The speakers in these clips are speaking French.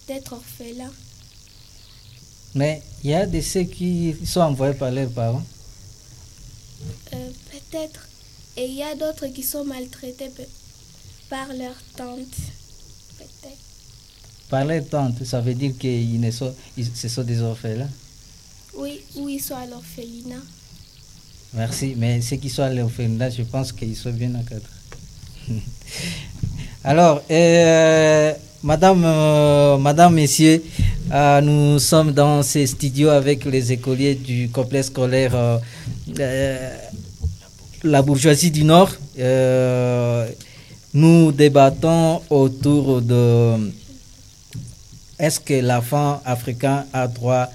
d'être orphelins. Mais il y a de ceux qui sont envoyés par leurs parents. Peut-être. Et il y a d'autres qui sont maltraités par leur tante. Peut-être. Par leurs tantes, ça veut dire que ce sont des orphelins. Oui, ou ils sont à l'orphelinat. Merci, mais ceux qui sont à l'orphelinat, je pense qu'ils sont bien encadrés. Alors, madame, messieurs, nous sommes dans ces studios avec les écoliers du complexe scolaire La Bourgeoisie du Nord. Nous débattons autour de est-ce que l'enfant africain a droit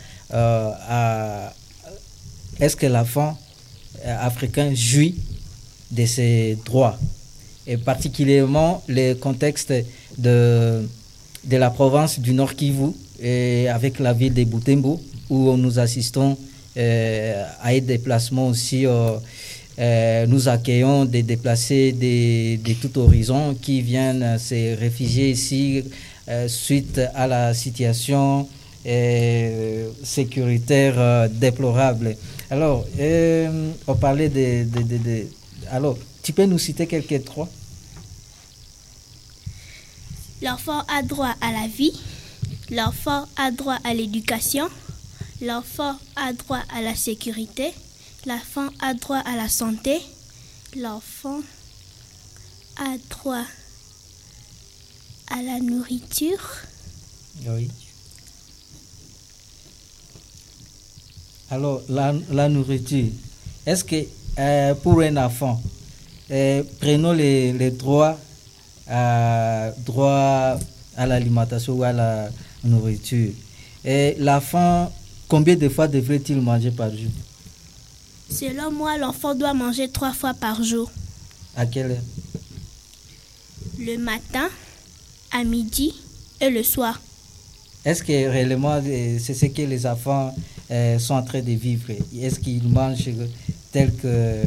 est-ce que l'enfant africain jouit de ses droits, et particulièrement le contexte de la province du Nord Kivu et avec la ville de Butembo où nous assistons à un déplacement aussi. Nous accueillons des déplacés de tout horizon qui viennent se réfugier ici suite à la situation sécuritaire déplorable. Alors, on parlait alors, tu peux nous citer quelques trois? L'enfant a droit à la vie, l'enfant a droit à l'éducation, l'enfant a droit à la sécurité, l'enfant a droit à la santé, l'enfant a droit à la nourriture. Oui. Alors, la nourriture, est-ce que pour un enfant, prenons les droits à l'alimentation ou à la nourriture, et l'enfant, combien de fois devrait-il manger par jour? Selon moi, l'enfant doit manger 3 fois par jour. À quelle heure? Le matin, à midi et le soir. Est-ce que réellement c'est ce que les enfants sont en train de vivre? Est-ce qu'ils mangent tel que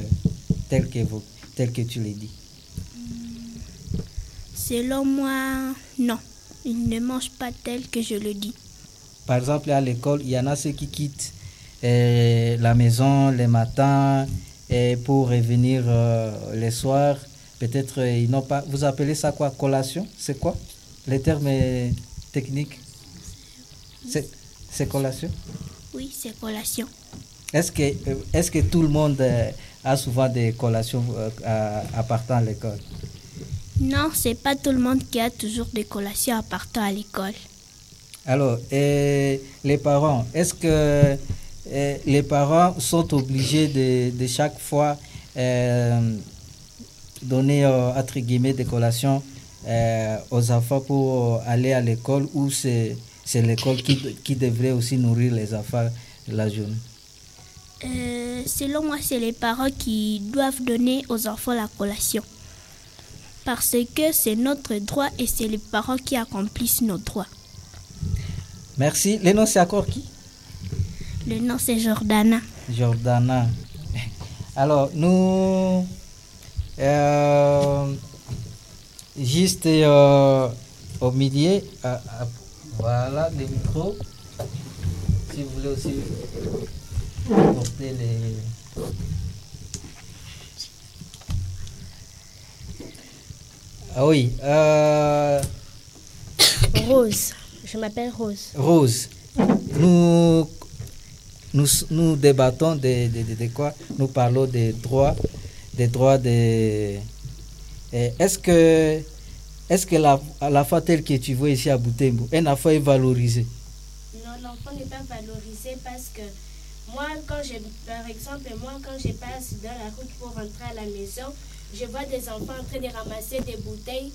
tu l'as dit? Selon moi, non. Ils ne mangent pas tel que je le dis. Par exemple, à l'école, il y en a ceux qui quittent la maison le matin pour revenir le soir. Peut-être ils n'ont pas... Vous appelez ça quoi? Collation? C'est quoi le terme technique? C'est collation? Oui, c'est collation. Est-ce que tout le monde a souvent des collations à partant à l'école? Non, c'est pas tout le monde qui a toujours des collations à partant à l'école. Alors, les parents, est-ce que les parents sont obligés de chaque fois donner, entre guillemets, des collations aux enfants pour aller à l'école, ou c'est l'école qui devrait aussi nourrir les enfants la journée? Selon moi, c'est les parents qui doivent donner aux enfants la collation. Parce que c'est notre droit et c'est les parents qui accomplissent nos droits. Merci. Le nom, c'est encore qui? Le nom, c'est Jordana. Jordana. Alors, nous... juste au milieu, voilà les micros. Si vous voulez aussi porter les... Ah oui. Rose. Je m'appelle Rose. Rose. Nous débattons de quoi? Nous parlons des droits des... Est-ce que l'enfant tel que tu vois ici à Butembo, un enfant est valorisé? Non, l'enfant n'est pas valorisé parce que moi, quand je passe dans la route pour rentrer à la maison, je vois des enfants en train de ramasser des bouteilles,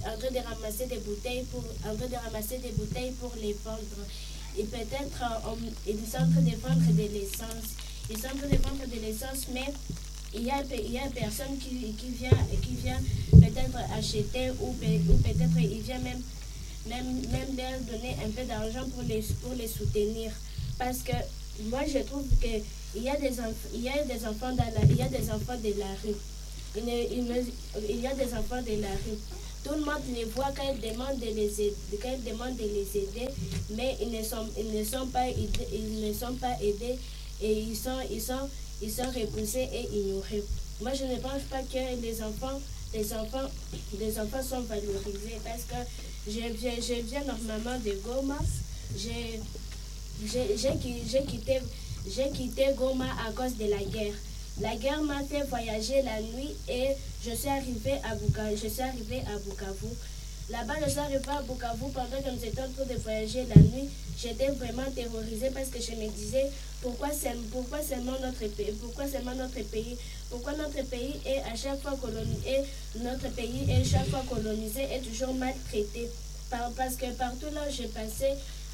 pour les vendre. Et peut-être ils sont en train de vendre de l'essence. Mais il y a personne qui vient peut-être acheter ou peut-être il vient même leur donner un peu d'argent pour les soutenir. Parce que moi je trouve que il y a des enfants de la rue. Il y a des enfants de la rue. Tout le monde les voit quand ils demandent de les aider, mais ils ne sont pas aidés et ils sont repoussés et ignorés. Moi, je ne pense pas que les enfants sont valorisés parce que je viens normalement de Goma. J'ai quitté Goma à cause de la guerre. La guerre m'a fait voyager la nuit et je suis arrivée à Bukavu. Là-bas, je suis arrivée à Bukavu pendant que nous étions en train de voyager la nuit. J'étais vraiment terrorisée parce que je me disais pourquoi seulement notre pays, pourquoi notre pays est à chaque fois colonisé, et toujours maltraité. Parce que partout là où je passais,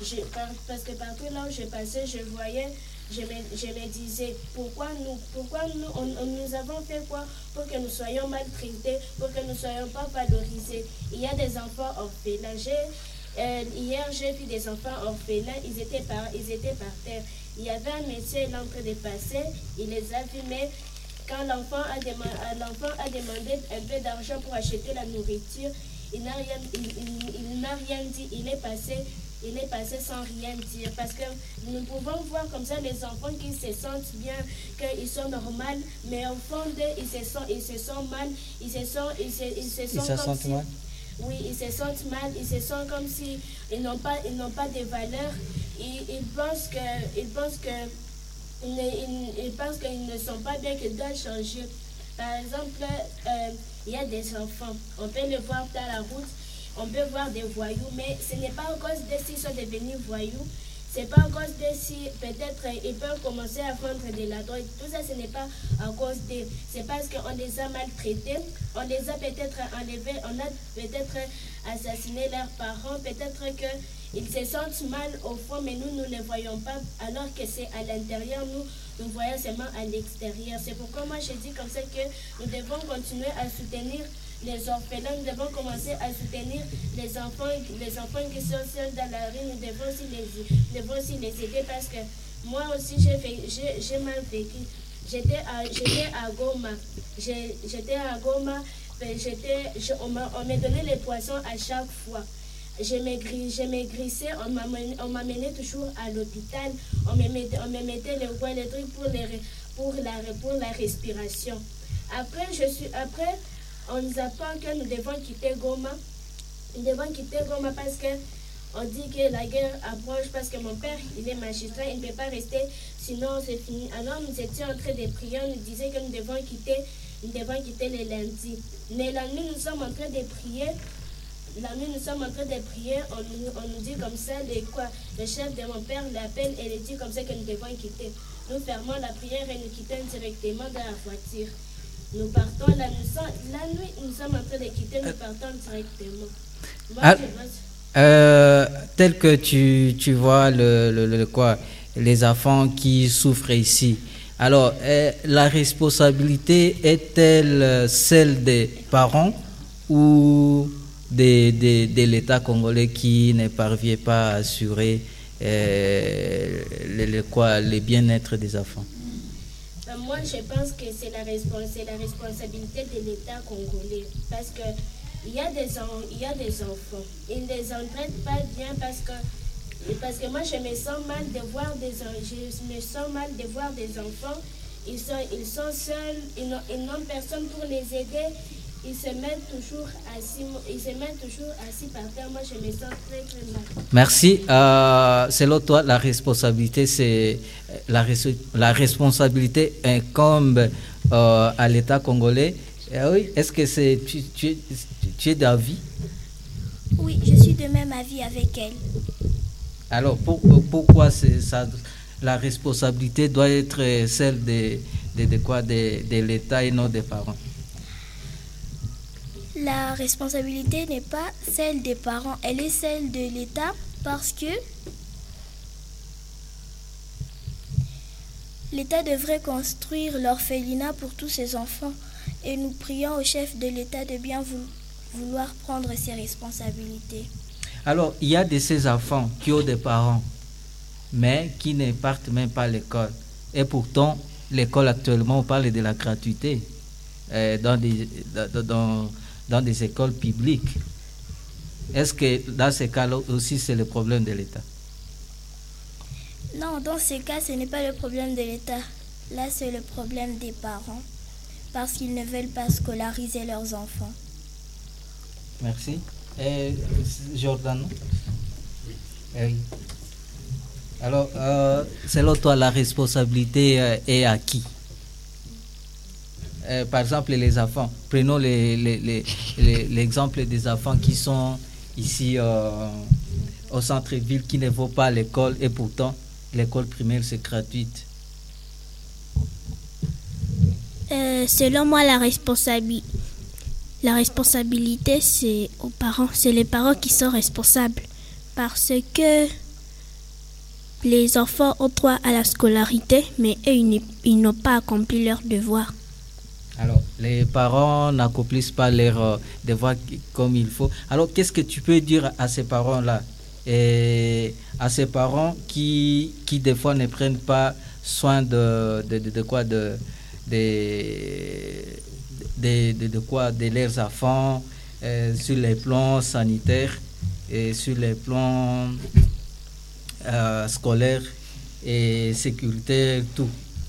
je me disais pourquoi nous avons fait quoi pour que nous soyons maltraités, pour que nous ne soyons pas valorisés. Il y a des enfants orphelins. Hier, j'ai vu des enfants orphelins, ils étaient par terre. Il y avait un médecin, il est en train de passer, il les a vus, mais quand l'enfant a demandé un peu d'argent pour acheter la nourriture, il n'a rien dit, il est passé sans rien dire, parce que nous pouvons voir comme ça les enfants qui se sentent bien, qu'ils sont normaux, mais au fond d'eux, ils se sentent mal, ils se sentent mal. Oui, ils se sentent mal, ils se sentent comme si ils n'ont pas de valeur. Ils pensent qu'ils ne sont pas bien, qu'ils doivent changer. Par exemple, il y a des enfants, on peut les voir dans la route, on peut voir des voyous, mais ce n'est pas à cause de s'ils sont devenus voyous, c'est pas à cause de si peut-être ils peuvent commencer à vendre de la drogue. Tout ça, ce n'est pas à cause de... C'est parce qu'on les a maltraités, on les a peut-être enlevés, on a peut-être assassiné leurs parents, peut-être qu'ils se sentent mal au fond, mais nous ne les voyons pas, alors que c'est à l'intérieur, nous voyons seulement à l'extérieur. C'est pourquoi moi je dis comme ça que nous devons continuer à soutenir les orphelins, nous devons commencer à soutenir les enfants qui sont seuls dans la rue, nous devons aussi les aider parce que moi aussi j'ai mal vécu. J'étais à Goma, on me donnait les poissons à chaque fois. Je maigrissais, on m'amenait toujours à l'hôpital, on me mettait les trucs pour la respiration. Après, on nous apprend que nous devons quitter Goma. Nous devons quitter Goma parce que on dit que la guerre approche, parce que mon père, il est magistrat, il ne peut pas rester, sinon c'est fini. Alors nous étions en train de prier, on nous disait que nous devons quitter le lundi. Mais la nuit, nous sommes en train de prier. On nous dit comme ça, le chef de mon père l'appelle et il dit comme ça que nous devons quitter. Nous fermons la prière et nous quittons directement dans la voiture. Nous partons la nuit, nous sommes en train de quitter, nous partons directement. Tel que tu vois les enfants qui souffrent ici. Alors, la responsabilité est-elle celle des parents ou de l'État congolais qui ne parvient pas à assurer le bien-être des enfants? Moi, je pense que c'est la responsabilité de l'État congolais parce que il y a des enfants, ils ne les entraînent pas bien parce que moi je me sens mal de voir des enfants, ils sont seuls, ils n'ont personne pour les aider. Ils se mettent toujours assis par terre. Moi, je me sens très, très mal. Merci. Selon toi, la responsabilité incombe à l'État congolais. Oui. Est-ce que tu es d'avis? Oui, je suis de même avis avec elle. Alors, pourquoi la responsabilité doit être celle de l'État et non des parents? La responsabilité n'est pas celle des parents, elle est celle de l'État parce que l'État devrait construire l'orphelinat pour tous ses enfants et nous prions au chef de l'État de bien vouloir prendre ses responsabilités. Alors, il y a de ces enfants qui ont des parents, mais qui ne partent même pas à l'école. Et pourtant, l'école actuellement, on parle de la gratuité. dans des écoles publiques. Est-ce que dans ces cas-là aussi, c'est le problème de l'État? Non, dans ces cas, ce n'est pas le problème de l'État. Là, c'est le problème des parents, parce qu'ils ne veulent pas scolariser leurs enfants. Merci. Et Jordan? Oui. Alors, selon toi, la responsabilité est à qui? Par exemple, les enfants. Prenons l'exemple des enfants qui sont ici au centre-ville, qui ne vont pas à l'école, et pourtant, l'école primaire, c'est gratuite. Selon moi, la responsabilité, c'est aux parents. C'est les parents qui sont responsables. Parce que les enfants ont droit à la scolarité, mais eux, ils n'ont pas accompli leur devoir. Alors, les parents n'accomplissent pas leurs devoirs comme il faut. Alors, qu'est-ce que tu peux dire à ces parents-là? Et à ces parents qui des fois ne prennent pas soin de leurs enfants sur les plans sanitaires et sur les plans scolaires et sécuritaires, tout.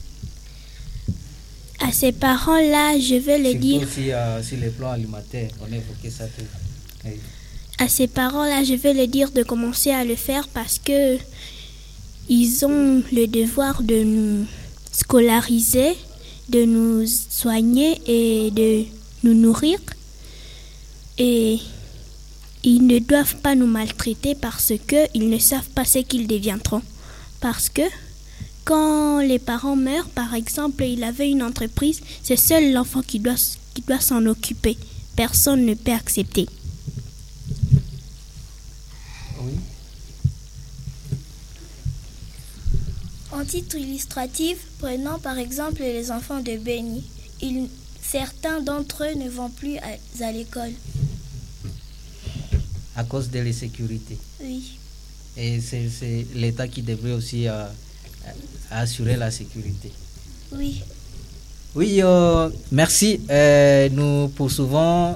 À ces parents-là, je vais le dire... Aussi sur les plans alimentaires, on évoquait ça tout. Oui. À ces parents-là, je vais le dire de commencer à le faire parce que ils ont le devoir de nous scolariser, de nous soigner et de nous nourrir. Et ils ne doivent pas nous maltraiter parce qu'ils ne savent pas ce qu'ils deviendront. Parce que quand les parents meurent, par exemple, il avait une entreprise, c'est seul l'enfant qui doit s'en occuper. Personne ne peut accepter. Oui. En titre illustratif, prenons par exemple les enfants de Béni. Certains d'entre eux ne vont plus à l'école. À cause de l'insécurité. Oui. Et c'est l'État qui devrait aussi assurer la sécurité. Oui. Oui, merci. Nous poursuivons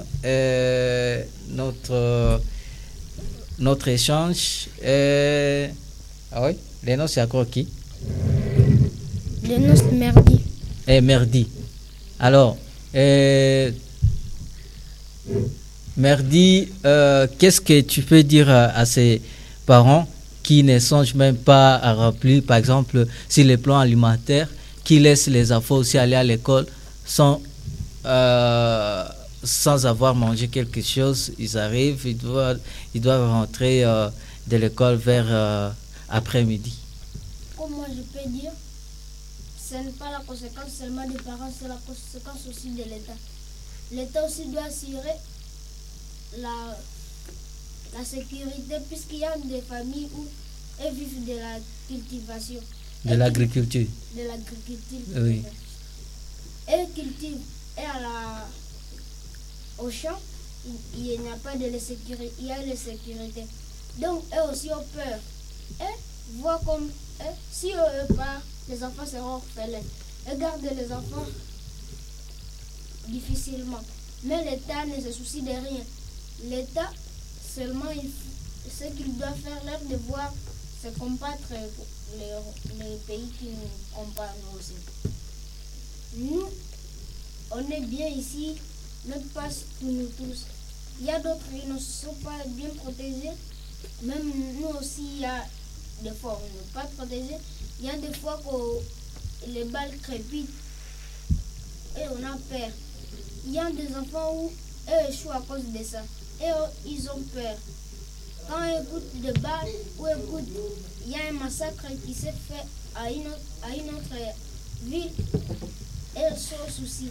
notre échange. Ah oui, les noms, c'est encore qui? Le nom, c'est Merdi. Merdi. Alors, Merdi, qu'est-ce que tu peux dire à ces parents qui ne songent même pas à remplir, par exemple, sur les plans alimentaires, qui laissent les enfants aussi aller à l'école sans avoir mangé quelque chose? Ils arrivent, ils doivent rentrer de l'école vers après-midi. Comme moi je peux dire, ce n'est pas la conséquence seulement des parents, c'est la conséquence aussi de l'État. L'État aussi doit assurer la sécurité, puisqu'il y a des familles où elles vivent de la cultivation. De l'agriculture. De l'agriculture. Oui. Elles cultivent et au champ, il n'y a pas de sécurité, il y a la sécurité. Donc, eux aussi ont peur. Et voient comme si eux pas, les enfants seront orphelins. Eux gardent les enfants difficilement. Mais l'État ne se soucie de rien. L'État, seulement, ce qu'il doit faire, leur devoir, c'est combattre les pays qui nous combattent nous aussi. Nous, on est bien ici, notre passe pour nous tous. Il y a d'autres qui ne sont pas bien protégés. Même nous aussi, il y a des fois on n'est pas protégés. Il y a des fois que les balles crépitent et on a peur. Il y a des enfants où eux échouent à cause de ça. Et ils ont peur. Quand ils écoutent des balles ou écoutent, il y a un massacre qui s'est fait à une autre ville et ils sont au souci.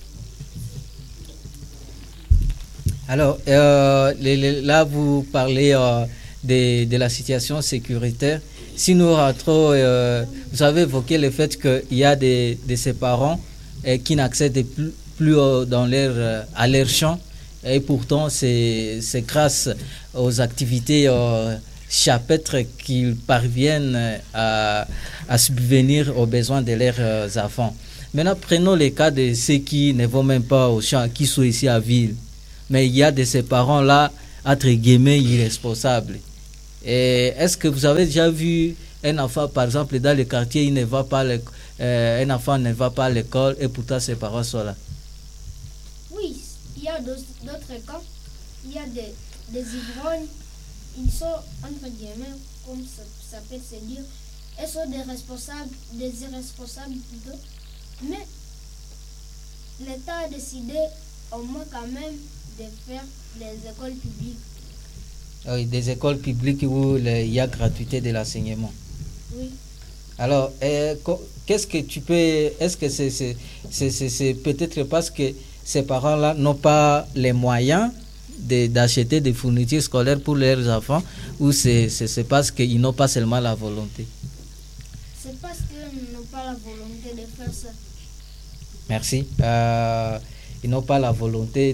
Alors, là, vous parlez de la situation sécuritaire. Si nous rentrons, vous avez évoqué le fait qu'il y a de ces parents qui n'accèdent plus à leur champ. Et pourtant, c'est grâce aux activités chapitres qu'ils parviennent à subvenir aux besoins de leurs enfants. Maintenant, prenons le cas de ceux qui ne vont même pas au champ, qui sont ici à ville. mais il y a de ces parents-là, entre guillemets, irresponsables. Et est-ce que vous avez déjà vu un enfant, par exemple, dans le quartier, il ne va pas un enfant ne va pas à l'école et pourtant ses parents sont là? Oui, il y a d'autres cas. Il y a des ivrognes. Ils sont, entre guillemets, comme ça peut se dire, ils sont des irresponsables plutôt. Mais l'État a décidé au moins quand même de faire des écoles publiques. Oui, des écoles publiques où il y a gratuité de l'enseignement. Oui. Alors, qu'est-ce que tu peux... Est-ce que c'est peut-être parce que ces parents-là n'ont pas les moyens d'acheter des fournitures scolaires pour leurs enfants, ou c'est parce qu'ils n'ont pas seulement la volonté? C'est parce qu'ils n'ont pas la volonté de faire ça. Merci. Ils n'ont pas la volonté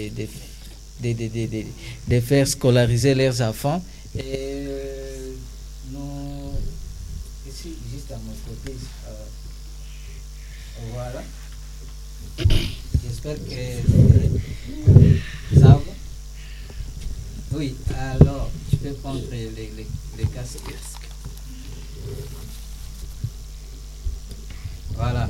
de faire scolariser leurs enfants. Et nous, ici, juste à mon côté, voilà. J'espère que ça va. Oui, alors, tu peux prendre les casques. Voilà.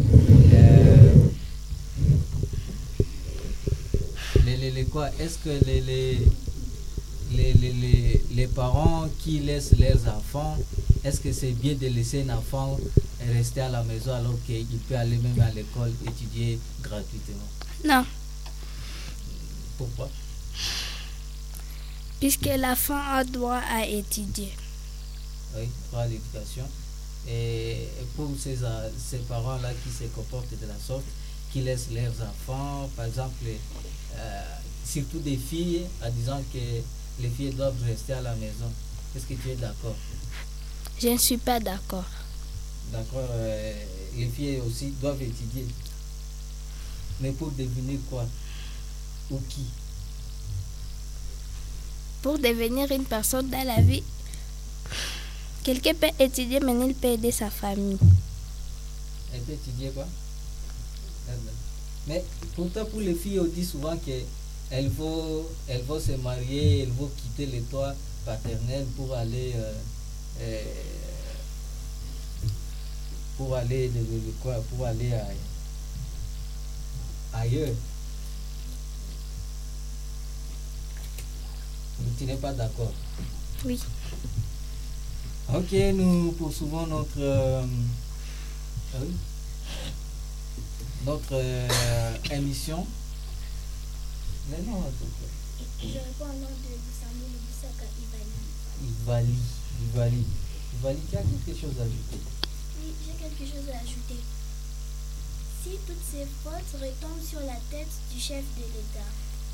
Quoi, est-ce que les parents qui laissent leurs enfants, est-ce que c'est bien de laisser un enfant rester à la maison alors qu'il peut aller même à l'école étudier gratuitement? Non. Pourquoi? Puisque l'enfant a droit à étudier. Oui, droit à l'éducation. Et pour ces parents-là qui se comportent de la sorte, qui laissent leurs enfants, par exemple, surtout des filles, en disant que les filles doivent rester à la maison. Est-ce que tu es d'accord? Je ne suis pas d'accord. D'accord, les filles aussi doivent étudier. Mais pour devenir quoi? Ou qui? Pour devenir une personne dans la vie, quelqu'un peut étudier, mais il peut aider sa famille. Elle peut étudier quoi? Mais pourtant, pour les filles, on dit souvent qu'elles vont se marier, elles vont quitter le toit paternel pour aller ailleurs. Tu n'es pas d'accord? Oui. Ok, nous poursuivons notre émission. Mais non, Je réponds au nom de Samuel Bissaka Ivali. Ivali, tu as quelque chose à ajouter? Oui, j'ai quelque chose à ajouter. Si toutes ces fautes retombent sur la tête du chef de l'État,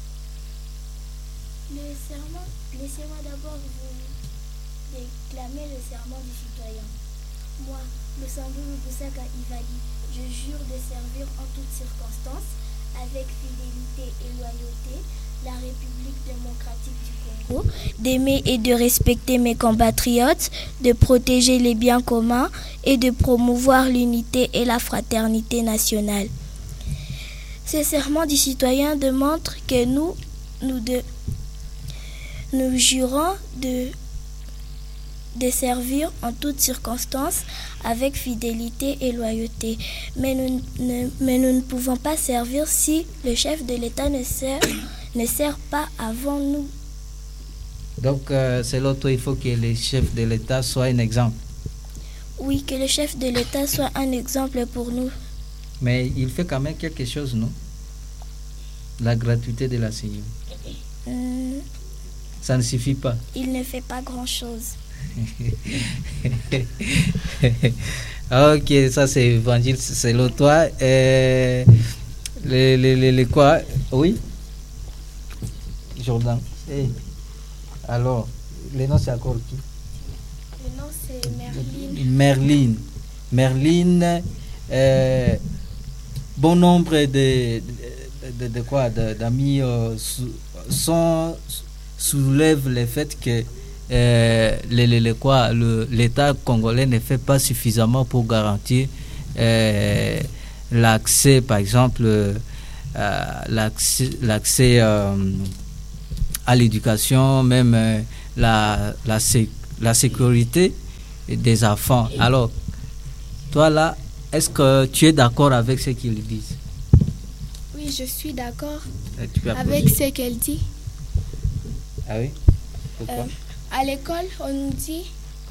le serment, laissez-moi d'abord vous déclamer le serment du citoyen. Moi, le Sambulu Bissaka Ivali, je jure de servir en toutes circonstances, avec fidélité et loyauté, la République démocratique du Congo, d'aimer et de respecter mes compatriotes, de protéger les biens communs et de promouvoir l'unité et la fraternité nationale. Ce serment du citoyen démontre que nous jurons de servir en toutes circonstances avec fidélité et loyauté. Mais nous ne pouvons pas servir si le chef de l'État ne sert pas avant nous. Donc, selon toi, il faut que le chef de l'État soit un exemple. Oui, que le chef de l'État soit un exemple pour nous. Mais il fait quand même quelque chose, non? La gratuité de l'enseignement. Ça ne suffit pas. Il ne fait pas grand-chose. Ok, ça c'est évangile selon toi. Les quoi? Oui, Jordan. Hey. Alors, le nom c'est encore qui? Le nom c'est Merline. Merline, bon nombre d'amis soulèvent le fait que l'État congolais ne fait pas suffisamment pour garantir l'accès, par exemple, l'accès à l'éducation, même la sécurité des enfants. Alors, toi là, est-ce que tu es d'accord avec ce qu'ils disent? Oui, je suis d'accord avec ce qu'elle dit. Ah oui? Pourquoi? À l'école, on nous dit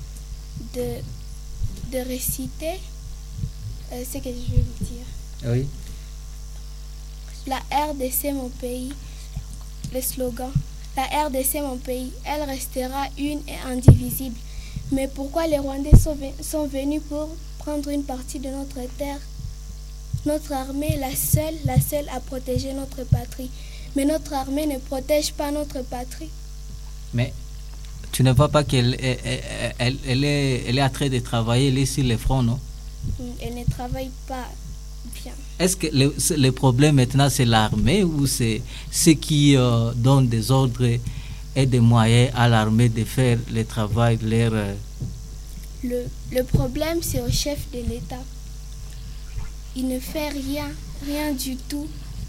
de réciter ce que je vais vous dire. Oui. La RDC, mon pays, le slogan. La RDC, mon pays, elle restera une et indivisible. Mais pourquoi les Rwandais sont venus pour prendre une partie de notre terre? Notre armée est la seule à protéger notre patrie. Mais notre armée ne protège pas notre patrie. Mais tu ne vois pas qu'elle est en train de travailler, elle est sur les fronts, non? Elle ne travaille pas bien. Est-ce que le problème maintenant, c'est l'armée ou c'est ceux qui donnent des ordres et des moyens à l'armée de faire le travail de leur... Le problème, c'est au chef de l'État. Il ne fait rien du tout.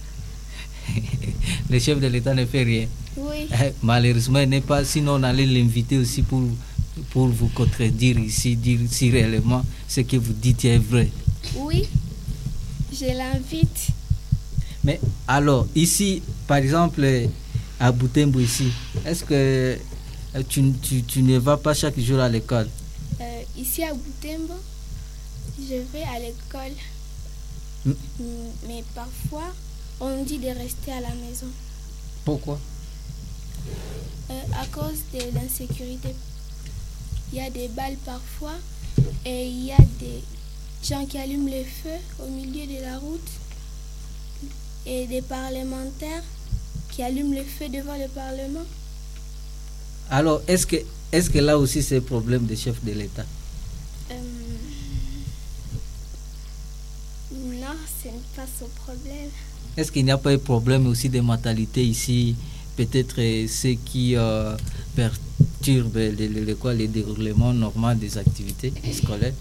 Le chef de l'État ne fait rien. Oui. Malheureusement, il n'est pas... Sinon, on allait l'inviter aussi pour vous contredire ici, dire si réellement ce que vous dites est vrai. Oui, je l'invite. Mais alors, ici, par exemple, à Butembo ici, est-ce que tu ne vas pas chaque jour à l'école? Ici à Butembo, je vais à l'école. Mais parfois, on dit de rester à la maison. Pourquoi? À cause de l'insécurité. Il y a des balles parfois et il y a des gens qui allument le feu au milieu de la route et des parlementaires qui allument le feu devant le Parlement. Alors, est-ce que là aussi c'est le problème des chefs de l'État? Non, ce n'est pas son problème. Est-ce qu'il n'y a pas de problème aussi de mentalité ici? Peut-être ceux qui perturbent le déroulement normal des activités scolaires?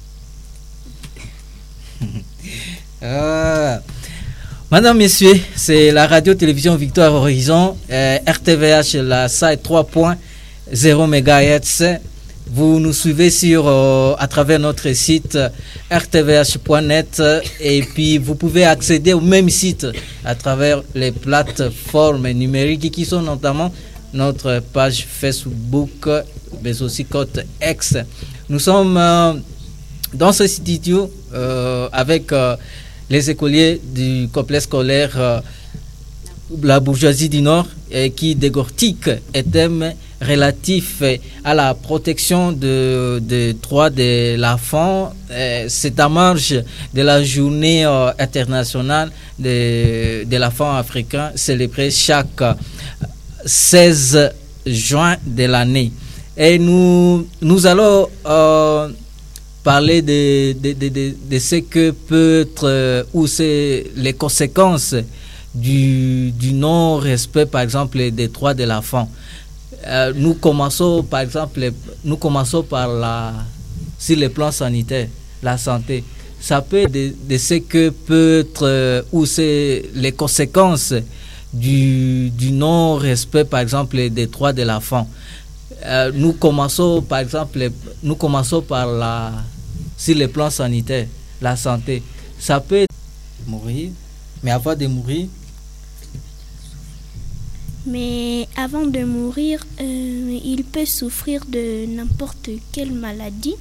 Madame, messieurs, c'est la radio-télévision Victoire Horizon, RTVH, la SAI 3.0 MHz. Vous nous suivez à travers notre site rtvh.net et puis vous pouvez accéder au même site à travers les plateformes numériques qui sont notamment notre page Facebook, mais aussi Côte X. Nous sommes dans ce studio avec les écoliers du complexe scolaire La Bourgeoisie du Nord qui décortique et thème relatif à la protection des droits de l'enfant. C'est à marge de la journée internationale de l'enfant africain célébrée chaque 16 juin de l'année. Et nous allons parler de ce que peut être ou c'est les conséquences du non-respect, par exemple, des droits de l'enfant. Nous commençons par sur le plan sanitaire, la santé. Ça peut être de ce que peut être ou c'est les conséquences du non-respect, par exemple, des droits de l'enfant. Nous commençons sur le plan sanitaire, la santé. Ça peut être mourir, mais avant de mourir. Mais avant de mourir, il peut souffrir de n'importe quelle maladie.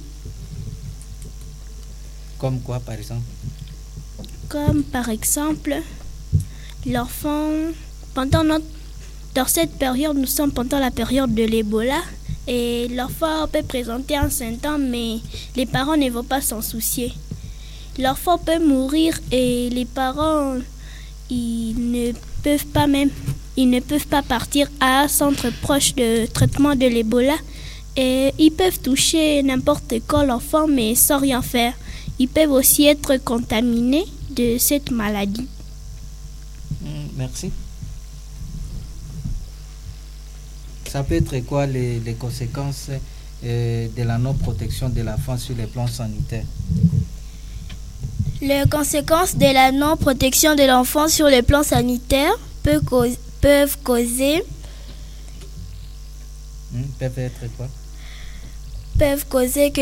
Comme quoi, par exemple? Comme par exemple, l'enfant, dans cette période, nous sommes pendant la période de l'Ebola, et l'enfant peut présenter un symptôme, mais les parents ne vont pas s'en soucier. L'enfant peut mourir et les parents, ils ne peuvent pas partir à un centre proche de traitement de l'Ebola, et ils peuvent toucher n'importe quel enfant, mais sans rien faire. Ils peuvent aussi être contaminés de cette maladie. Merci. Ça peut être quoi les conséquences de la non-protection de l'enfant sur les plans sanitaires? Les conséquences de la non-protection de l'enfant sur le plan sanitaire peuvent causer Peuvent être quoi? que